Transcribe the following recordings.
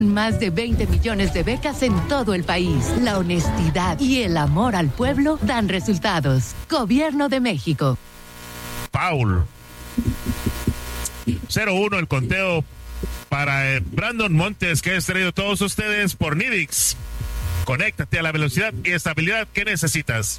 Más de 20 millones de becas en todo el país. La honestidad y el amor al pueblo dan resultados. Gobierno de México. Foul. 0-1 el conteo para Brandon Montes, que es traído a todos ustedes por Nidix. Conéctate a la velocidad y estabilidad que necesitas.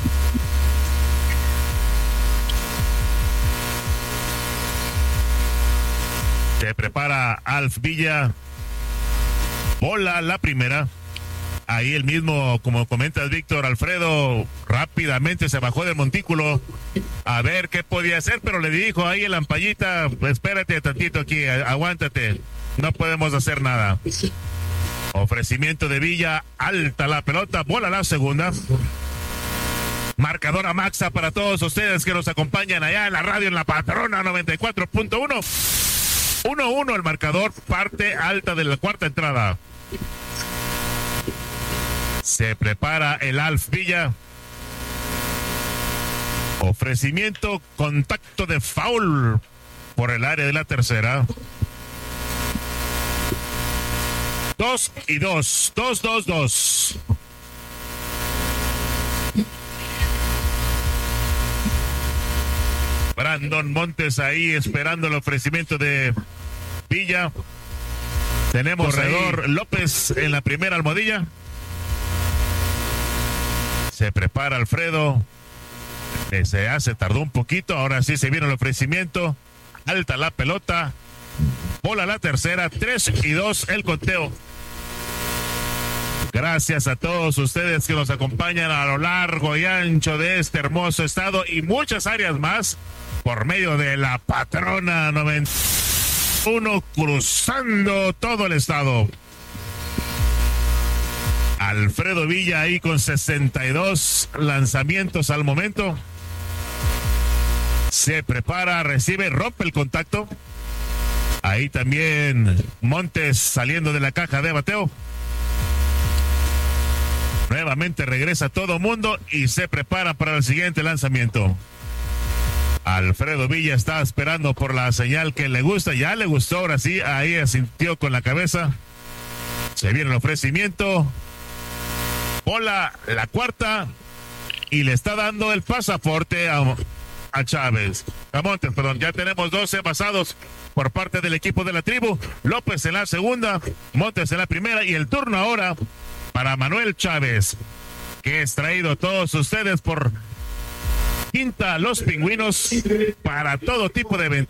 Se prepara Alf Villa. Bola la primera. Ahí el mismo, como comentas, Víctor Alfredo, rápidamente se bajó del montículo a ver qué podía hacer, pero le dijo ahí el ampallita, espérate tantito aquí, aguántate, no podemos hacer nada. Ofrecimiento de Villa, alta la pelota, bola la segunda. Marcadora Maxa para todos ustedes que nos acompañan allá en la radio en La Patrona 94.1. 1-1 el marcador, parte alta de la cuarta entrada. Se prepara el Alf Villa. Ofrecimiento, contacto de foul por el área de la tercera. 2-2, 2-2-2. Brandon Montes ahí esperando el ofrecimiento de Villa. Tenemos corredor ahí López en la primera almohadilla. Se prepara Alfredo. Se tardó un poquito. Ahora sí se viene el ofrecimiento. Alta la pelota. Bola la tercera. 3-2 el conteo. Gracias a todos ustedes que nos acompañan a lo largo y ancho de este hermoso estado y muchas áreas más por medio de La Patrona 91, cruzando todo el estado. Alfredo Villa ahí con 62 lanzamientos al momento. Se prepara, recibe, rompe el contacto. Ahí también Montes saliendo de la caja de bateo. Nuevamente regresa todo mundo y se prepara para el siguiente lanzamiento. Alfredo Villa está esperando por la señal que le gusta. Ya le gustó, ahora sí, ahí asintió con la cabeza. Se viene el ofrecimiento. Bola la cuarta y le está dando el pasaporte a Chávez. A Montes, perdón. Ya tenemos 12 pasados por parte del equipo de la tribu. López en la segunda, Montes en la primera y el turno ahora para Manuel Chávez, que es traído a todos ustedes por Quinta Los Pingüinos para todo tipo de evento.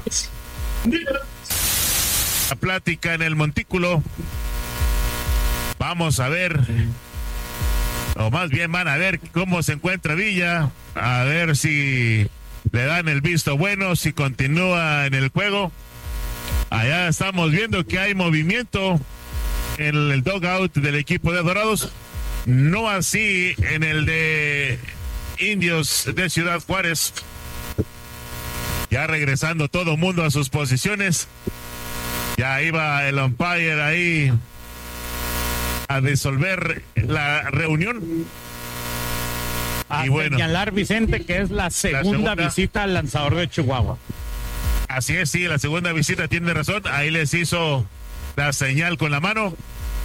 La plática en el montículo. Vamos a ver, o más bien van a ver cómo se encuentra Villa, a ver si le dan el visto bueno, si continúa en el juego. Allá estamos viendo que hay movimiento en el dugout del equipo de Dorados, no así en el de Indios de Ciudad Juárez. Ya regresando todo mundo a sus posiciones. Ya iba el umpire ahí a disolver la reunión. A señalar, Vicente, que es la segunda visita al lanzador de Chihuahua. Así es, sí, la segunda visita, tiene razón. Ahí les hizo la señal con la mano.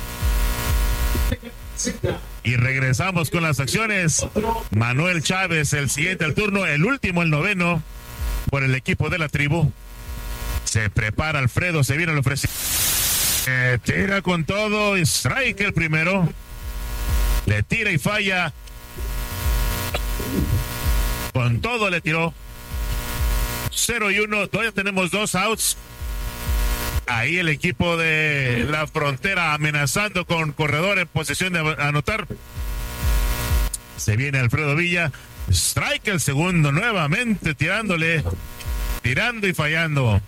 Y regresamos con las acciones. Manuel Chávez, el siguiente al turno, el último, el noveno, por el equipo de la tribu. Se prepara Alfredo, se viene el ofrecimiento. Tira con todo, strike el primero. Le tira y falla. Con todo le tiró. 0-1, todavía tenemos 2 outs. Ahí el equipo de la Frontera amenazando con corredor en posición de anotar. Se viene Alfredo Villa. Strike el segundo, nuevamente tirándole. Tirando y fallando.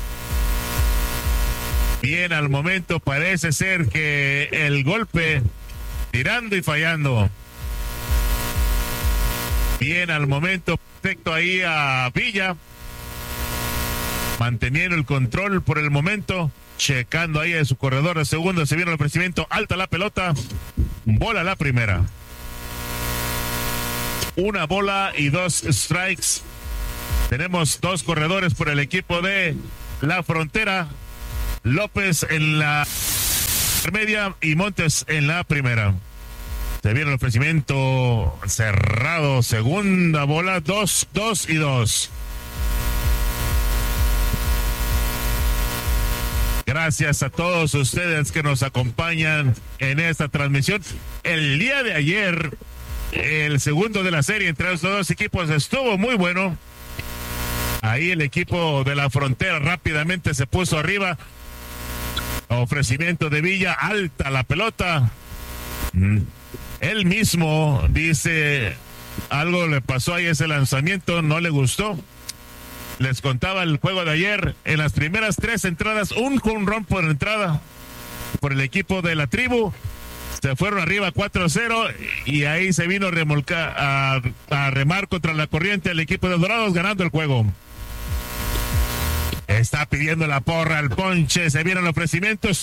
Bien al momento, parece ser que el golpe, tirando y fallando. Bien al momento, perfecto ahí a Villa. Manteniendo el control por el momento, checando ahí a su corredor de segundo, se viene el ofrecimiento, alta la pelota, bola la primera. 1 bola y 2 strikes. Tenemos 2 corredores por el equipo de la Frontera. López en la Media y Montes en la primera. Se viene el ofrecimiento cerrado, segunda bola, 2-2. Gracias a todos ustedes que nos acompañan en esta transmisión. El día de ayer, el segundo de la serie entre estos dos equipos estuvo muy bueno. Ahí el equipo de la Frontera rápidamente se puso arriba. Ofrecimiento de Villa, alta la pelota. Él mismo dice, algo le pasó ahí ese lanzamiento, no le gustó. Les contaba el juego de ayer, en las primeras 3 entradas, un jonrón por entrada por el equipo de la tribu. Se fueron arriba 4-0 y ahí se vino a remar contra la corriente el equipo de Dorados, ganando el juego. Está pidiendo la porra al ponche, se vienen ofrecimientos.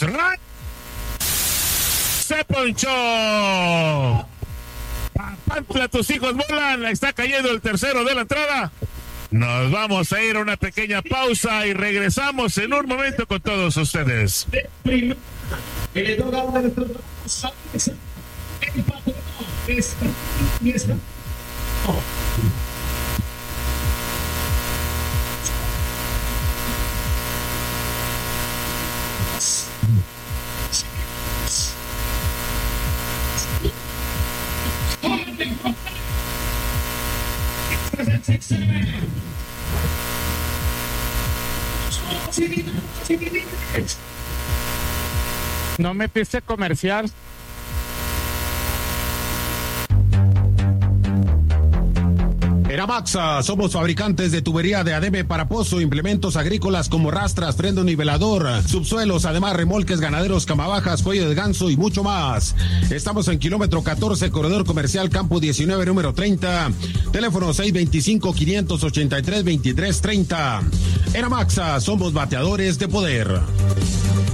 ¡Se ponchó! Papantla, tus hijos volan. Está cayendo el tercero de la entrada. Nos vamos a ir a una pequeña pausa y regresamos en un momento con todos ustedes. No metiste comercial. Eramaxa, somos fabricantes de tubería de adebe para pozo, implementos agrícolas como rastras, freno nivelador, subsuelos, además remolques ganaderos, camabajas, cuello de ganso y mucho más. Estamos en kilómetro 14, corredor comercial Campo 19, número 30, teléfono 625-583-2330. Eramaxa, somos bateadores de poder.